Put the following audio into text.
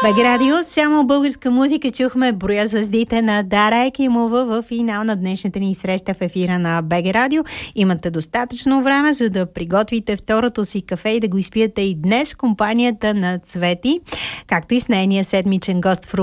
БГ Радио, само българска музика. Чухме Броя звездите на Дара Екимова в финал на днешната ни среща в ефира на БГ Радио. Имате достатъчно време, за да приготвите второто си кафе и да го изпиете и днес в компанията на Цвети, както и с нейния седмичен гост в